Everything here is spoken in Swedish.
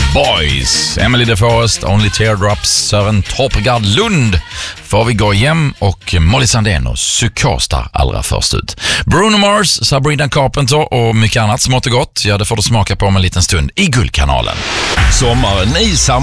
Boys, Emily DeForest, Only Teardrops, Sören Torpegard Lund får vi gå hem och Molly Sandén och Psykostar allra först ut. Bruno Mars, Sabrina Carpenter och mycket annat smått och gott. Ja, det får du smaka på om en liten stund i Guldkanalen. Sommaren i